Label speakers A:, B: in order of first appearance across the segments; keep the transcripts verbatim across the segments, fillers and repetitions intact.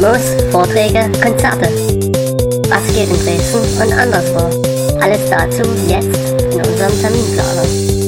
A: Demos, Vorträge, Konzerte. Was geht in Dresden und anderswo? Alles dazu jetzt in unserem Terminplaner.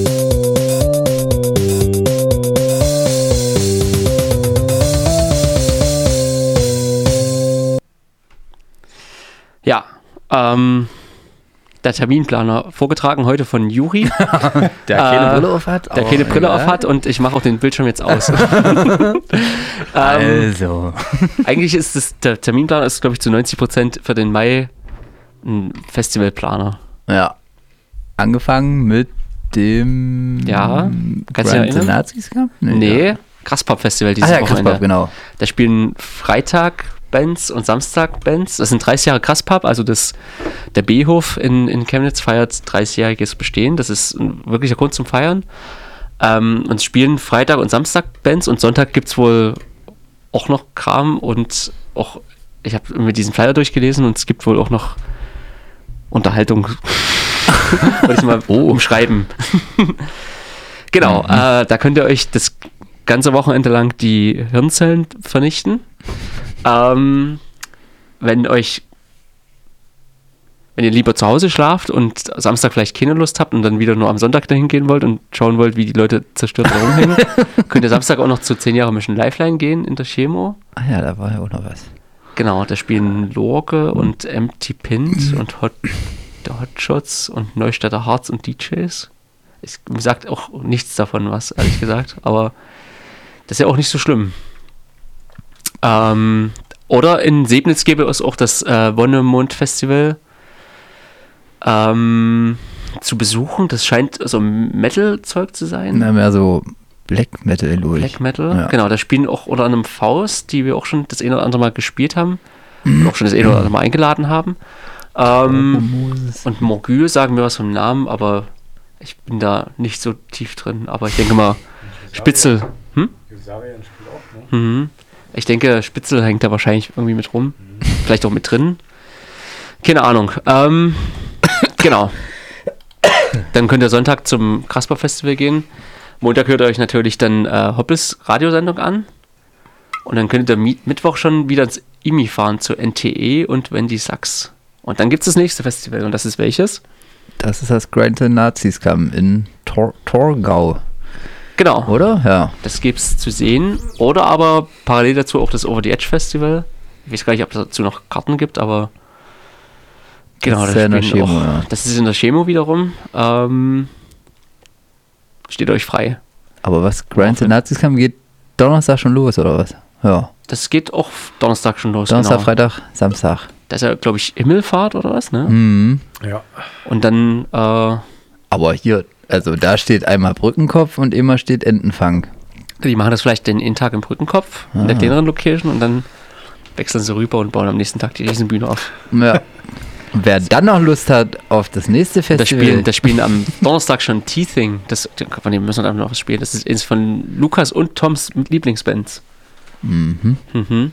B: Ja, ähm, der Terminplaner, vorgetragen heute von Juri.
C: Der keine
B: äh,
C: Brille auf hat.
B: Der keine Brille auf hat und ich mache auch den Bildschirm jetzt aus. ähm,
C: Also.
B: Eigentlich ist es, der Terminplaner ist, glaube ich, zu neunzig Prozent für den Mai ein Festivalplaner.
C: Ja. Angefangen mit dem
B: Ja, kannst du dich erinnern?
C: Nazis Cup? Nee,
B: Nee,
C: ja.
B: Grasspop-Festival dieses
C: Ah ja,
B: Wochenende.
C: Grasspop, genau.
B: Da spielen Freitag Bands und Samstag Bands. Das sind dreißig Jahre Grasspop, also das, der B-Hof in, in Chemnitz feiert dreißigjähriges Bestehen. Das ist ein wirklicher Grund zum Feiern. Ähm, und es spielen Freitag und Samstag Bands und Sonntag gibt es wohl auch noch Kram und auch, ich habe mir diesen Flyer durchgelesen und es gibt wohl auch noch Unterhaltung. Wollte ich mal oh. umschreiben. Genau, mhm. äh, da könnt ihr euch das ganze Wochenende lang die Hirnzellen vernichten. Ähm, wenn euch, wenn ihr lieber zu Hause schlaft und Samstag vielleicht keine Lust habt und dann wieder nur am Sonntag dahin gehen wollt und schauen wollt, wie die Leute zerstört rumhängen, könnt ihr Samstag auch noch zu zehn Jahre Mission Lifeline gehen in der Chemo.
C: Ah ja, da war ja auch noch was.
B: Genau, da spielen Lorge und Empty Pint und Hot, der Hotshots und Neustädter Hearts und D Js. Ich, mir sagt auch nichts davon was, ehrlich gesagt, aber das ist ja auch nicht so schlimm. Ähm, oder in Sebnitz gäbe es auch das äh, Wonnemond-Festival ähm, zu besuchen. Das scheint so Metal-Zeug zu sein.
C: Na, mehr so Black Metal durch.
B: Black Metal,
C: ja.
B: Genau. Da spielen auch unter anderem Faust, die wir auch schon das eine oder andere Mal gespielt haben und auch schon das eine oder andere Mal eingeladen haben. Ähm, und Morgül sagen mir was vom Namen, aber ich bin da nicht so tief drin. Aber ich denke mal, Spitzel. Hm? Mhm. Ich denke, Spitzel hängt da wahrscheinlich irgendwie mit rum. Mhm. Vielleicht auch mit drin. Keine Ahnung. Ähm, genau. Dann könnt ihr Sonntag zum Grasspop-Festival gehen. Montag hört ihr euch natürlich dann äh, Hoppes Radiosendung an. Und dann könnt ihr Mi- Mittwoch schon wieder ins I M I fahren zu N T E und Wendy Sachs. Und dann gibt es das nächste Festival. Und das ist welches?
C: Das ist das Grand Nazis Cup in Tor- Torgau.
B: Genau.
C: Oder? Ja.
B: Das gibt es zu sehen. Oder aber parallel dazu auch das Over the Edge Festival. Ich weiß gar nicht, ob es dazu noch Karten gibt, aber genau,
C: das ist,
B: das,
C: ja in der
B: Chemo,
C: Chemo,
B: auch,
C: ja.
B: das ist in der Chemo wiederum. Ähm, steht euch frei.
C: Aber was Grand Nazis Cup geht Donnerstag schon los, oder was? Ja.
B: Das geht auch Donnerstag schon los.
C: Donnerstag,
B: genau.
C: Freitag, Samstag.
B: Das ist ja, glaube ich, Himmelfahrt oder was, ne?
C: Mhm.
D: Ja.
B: Und dann, äh,
C: Aber hier, also da steht einmal Brückenkopf und immer steht Entenfang.
B: die machen das vielleicht den einen Tag im Brückenkopf,
C: Ah.
B: in der kleineren Location und dann wechseln sie rüber und bauen am nächsten Tag die Riesenbühne auf.
C: Ja. Wer dann noch Lust hat auf das nächste
B: Das
C: Festival.
B: spielen, das spielen am Donnerstag schon Teething. Das, von dem müssen wir dann noch was spielen. Das ist eins von Lukas und Toms Lieblingsbands.
C: Mhm.
B: Mhm.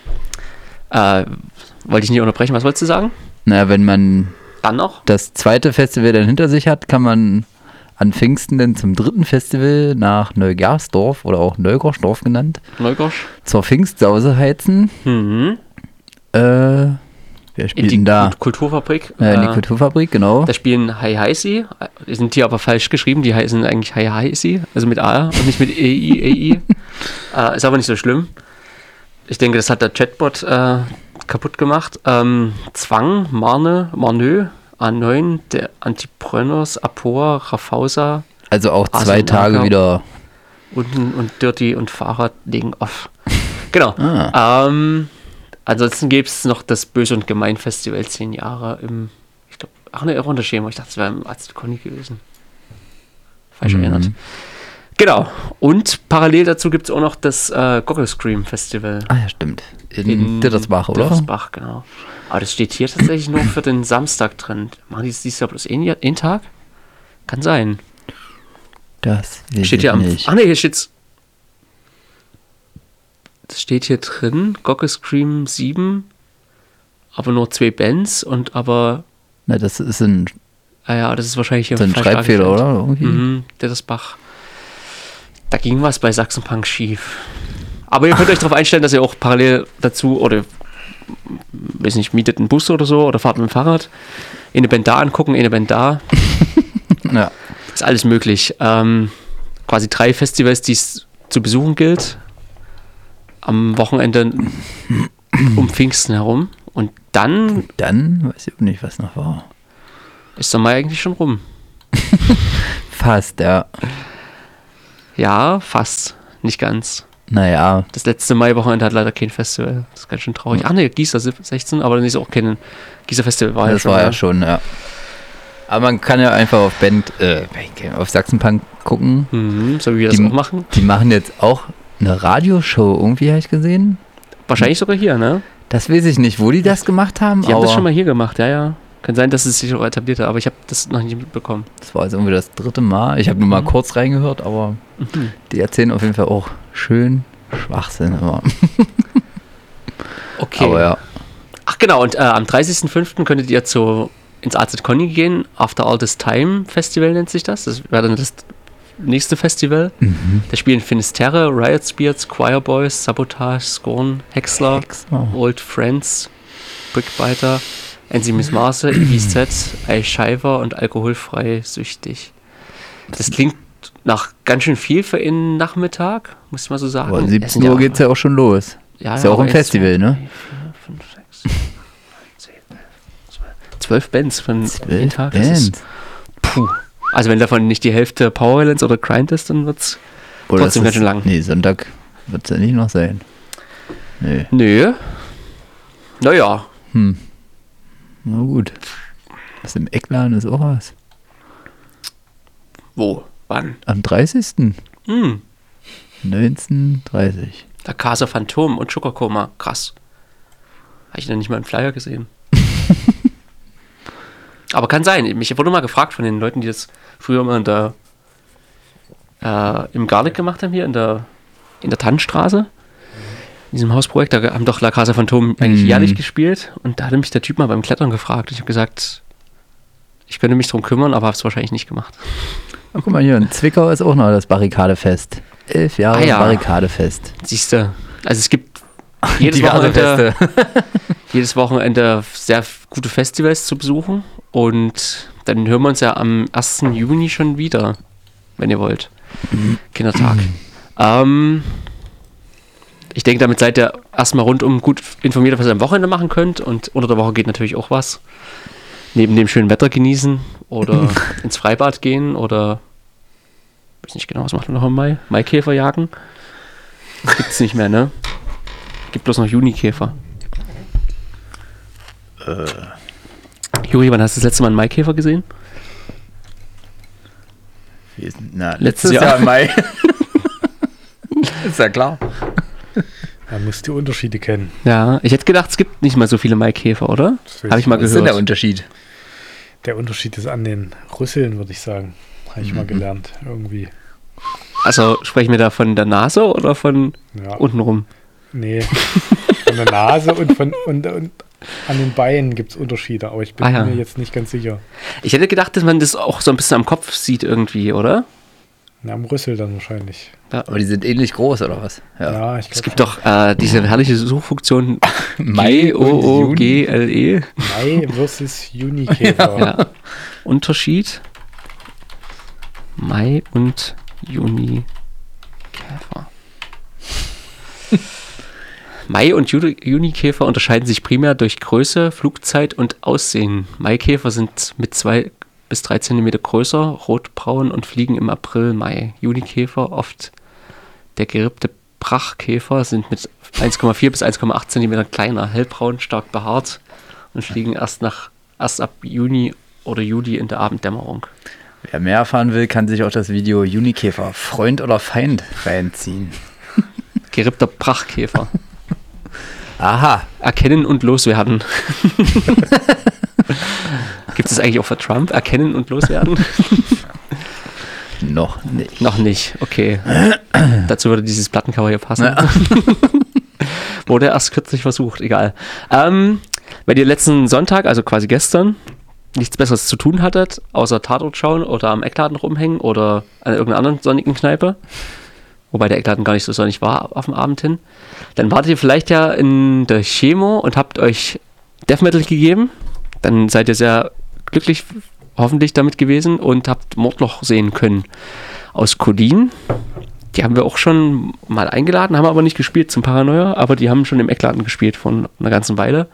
B: Äh, wollte ich nicht unterbrechen. Was wolltest du sagen?
C: Naja, wenn man
B: Dann noch?
C: das zweite Festival dann hinter sich hat, kann man an Pfingsten dann zum dritten Festival nach Neugersdorf oder auch Neugorsdorf genannt,
B: Neugosch?
C: zur Pfingstsause heizen.
B: Mhm.
C: Äh, wer
B: In
C: spielt
B: die
C: denn da?
B: Kult- Kulturfabrik.
C: Äh, in die
B: Äh,
C: Kulturfabrik, genau.
B: Da spielen Hi Heisi. Die sind hier aber falsch geschrieben. Die heißen eigentlich Hi Heisi. Also mit A und nicht mit E I E I. äh, ist aber nicht so schlimm. Ich denke, das hat der Chatbot äh, kaputt gemacht. Ähm, Zwang, Marne, Marnö, A neun, der Antipreneurs, Apor, Rafausa,
C: Also auch zwei
B: Arsenaker.
C: Tage wieder.
B: Unten und Dirty und Fahrrad legen off. Genau.
C: Ah.
B: Ähm, ansonsten gibt es noch das Böse und Gemein Festival, zehn Jahre im, ich glaube, ach ne, auch in der Chemo. Ich dachte, es wäre im Arzt Conny gewesen. Falsch
C: Mhm.
B: erinnert. Genau. Und parallel dazu gibt es auch noch das äh, Goggle Scream Festival.
C: Ah ja, stimmt. In, Dittersbach, oder?
B: Dittersbach, genau. Aber das steht hier tatsächlich nur für den Samstag drin. Machen die es dieses Jahr bloß einen, einen Tag? Kann sein.
C: Das weiß
B: Steht
C: ich
B: hier am.
C: nicht.
B: Ach ne, hier steht's. Das steht hier drin. Goggle Scream sieben. Aber nur zwei Bands und aber.
C: Na, das ist ein,
B: Ah ja, das ist wahrscheinlich hier
C: so ein
B: falsch
C: Schreibfehler,
B: dargestellt.
C: oder? Irgendwie.
B: Mhm, Dittersbach. Da ging was bei Sachsenpunk schief. Aber ihr könnt euch darauf einstellen, dass ihr auch parallel dazu oder weiß nicht, mietet einen Bus oder so oder fahrt mit dem Fahrrad. Eine Band da angucken, eine Band da.
C: Ja.
B: Ist alles möglich. Ähm, quasi drei Festivals, die es zu besuchen gilt. Am Wochenende um Pfingsten herum. Und dann
C: Dann weiß ich auch nicht, was noch war.
B: ist der Mai eigentlich schon rum.
C: Fast, ja.
B: Ja, fast. Nicht ganz.
C: Naja,
B: Das letzte Mai-Wochenende hat leider kein Festival. Das ist ganz schön traurig. Ach ne, Gießer sechzehn, aber dann ist auch kein Gießer-Festival. War
C: das
B: ja schon,
C: war ja schon, ja. Aber man kann ja einfach auf Band, äh, auf Sachsenpunk gucken.
B: Mhm, so wie wir das
C: Die-
B: auch machen.
C: Die machen jetzt auch eine Radioshow, irgendwie habe ich gesehen.
B: Wahrscheinlich sogar hier, ne?
C: Das weiß ich nicht, wo die das gemacht haben,
B: Die haben
C: aber
B: das schon mal hier gemacht, ja, ja. Kann sein, dass es sich auch etabliert hat, aber ich habe das noch nicht mitbekommen.
C: das war jetzt irgendwie das dritte Mal. Ich habe nur mal
B: Mhm.
C: kurz reingehört, aber
B: Mhm.
C: die erzählen auf jeden Fall auch schön Schwachsinn immer.
B: Okay.
C: Aber ja,
B: Ach genau, und äh, am dreißigsten fünften könntet ihr zu, ins A Z Conny gehen. After All This Time Festival nennt sich das. Das wäre dann das nächste Festival.
C: mhm.
B: Da spielen Finisterre, Riot Spirits, Choir Boys, Sabotage, Scorn, Häcksler,
C: Extra.
B: Old Friends, Brickbiter, N C Miss Marce, E B Z, Eischeiver und Alkoholfrei Süchtig. Das klingt nach ganz schön viel für einen Nachmittag, muss ich mal so sagen.
C: Aber um
B: Es
C: siebzehn
B: sind
C: Uhr geht es ja auch schon los.
B: ja,
C: Ist ja auch
B: aber
C: ein
B: eins,
C: Festival,
B: zwei,
C: ne?
B: drei, vier, fünf, sechs, sieben, acht, zehn, elf, zwölf. Zwölf Bands von jeden
C: Zwölf
B: Tag. Das ist,
C: Bands.
B: puh. Also wenn davon nicht die Hälfte Power Violence oder Grind ist, dann wird's
C: Oder
B: trotzdem
C: ist
B: ganz schön lang.
C: Nee, Sonntag wird es ja nicht noch sein. Nee.
B: Nö. Naja.
C: Hm. Na gut. Was im Eckladen ist auch was.
B: Wo? Wann?
C: Am dreißigsten
B: Hm.
C: neunzehn Uhr dreißig.
B: Der Casa Phantom und Sugarcoma. Krass. Habe ich noch nicht mal einen Flyer gesehen. Aber kann sein. Mich wurde mal gefragt von den Leuten, die das früher mal in der, äh, im Garlic gemacht haben, hier in der, in der Tannenstraße. In diesem Hausprojekt. Da haben doch La Casa Phantom eigentlich
C: Mhm.
B: jährlich gespielt. Und da hatte mich der Typ mal beim Klettern gefragt. Und ich habe gesagt, ich könnte mich drum kümmern, aber habe es wahrscheinlich nicht gemacht.
C: Oh, guck mal hier, in Zwickau ist auch noch das Barrikadefest. Elf Jahre
B: Ah, ja.
C: Barrikadefest.
B: Siehst du, also es gibt jedes
C: Diverse
B: Wochenende,
C: Feste.
B: jedes Wochenende sehr gute Festivals zu besuchen. Und dann hören wir uns ja am ersten Juni schon wieder, wenn ihr wollt. Kindertag. ähm, ich denke, damit seid ihr erstmal rundum gut informiert, was ihr am Wochenende machen könnt. Und unter der Woche geht natürlich auch was. Neben dem schönen Wetter genießen oder ins Freibad gehen oder weiß nicht genau, was macht man noch im Mai? Maikäfer jagen? Gibt's nicht mehr, ne? Gibt bloß noch Junikäfer.
C: Äh.
B: Juri, wann hast du das letzte Mal einen Maikäfer gesehen?
C: Wie ist- Na,
B: Letztes
C: letztes
B: Jahr.
C: Jahr im Mai. Ist ja klar.
D: Man muss die Unterschiede kennen.
B: Ja, ich hätte gedacht, es gibt nicht mal so viele Maikäfer, oder?
D: Das weiß
B: Habe ich mal
C: Was ist denn der
B: gehört.
C: Unterschied?
D: Der Unterschied ist an den Rüsseln, würde ich sagen. Habe ich mal gelernt. Irgendwie.
B: Also sprechen wir da von der Nase oder von
D: Ja.
B: untenrum?
D: Nee. Von der Nase und, von, und, und an den Beinen gibt es Unterschiede, aber ich bin
B: Ah, ja.
D: mir jetzt nicht ganz sicher.
B: Ich hätte gedacht, dass man das auch so ein bisschen am Kopf sieht irgendwie, oder?
D: Na, am Rüssel dann wahrscheinlich.
C: Aber die sind ähnlich groß, oder was?
D: Ja, ich
B: Es
D: glaube.
B: gibt doch äh, diese herrliche Suchfunktion
C: Mai und
B: G O O
C: Juni.
B: G L E.
D: Mai versus Junikäfer.
B: Ja. Unterschied Mai und Juni Käfer. Mai- und Juni- Junikäfer unterscheiden sich primär durch Größe, Flugzeit und Aussehen. Maikäfer sind mit zwei bis drei Zentimeter größer, rotbraun und fliegen im April, Mai. Junikäfer, oft der gerippte Brachkäfer, sind mit eins Komma vier bis eins Komma acht Zentimeter kleiner, hellbraun, stark behaart und fliegen erst, nach, erst ab Juni oder Juli in der Abenddämmerung.
C: Wer mehr erfahren will, kann sich auch das Video Junikäfer, Freund oder Feind reinziehen.
B: Gerippter Brachkäfer.
C: Aha.
B: Erkennen und loswerden. Gibt es eigentlich auch für Trump? Erkennen und loswerden?
C: Noch nicht.
B: Noch nicht, okay. Dazu würde dieses Plattencover hier passen.
C: Ja.
B: Wurde erst kürzlich versucht, egal. Ähm, wenn ihr letzten Sonntag, also quasi gestern, nichts Besseres zu tun hattet, außer Tatort schauen oder am Eckladen rumhängen oder an irgendeiner anderen sonnigen Kneipe, wobei der Eckladen gar nicht so sonnig war auf dem Abend hin. Dann wartet ihr vielleicht ja in der Chemo und habt euch Death Metal gegeben. Dann seid ihr sehr glücklich hoffentlich damit gewesen und habt Mordloch sehen können aus Kolin. Die haben wir auch schon mal eingeladen, haben aber nicht gespielt zum Paranoia, aber die haben schon im Eckladen gespielt von einer ganzen Weile.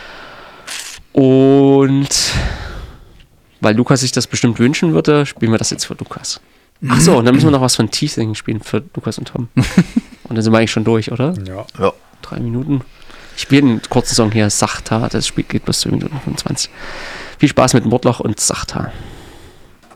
B: Und weil Lukas sich das bestimmt wünschen würde, spielen wir das jetzt für Lukas. Ach so, und dann müssen wir noch was von Teething spielen für Lukas und Tom. Und dann sind wir eigentlich schon durch, oder?
D: Ja.
C: Ja.
B: Drei Minuten. Ich spiele einen kurzen Song hier, Sachta. Das Spiel geht bis zwei Minuten fünfundzwanzig. Viel Spaß mit Mordloch und Sachta.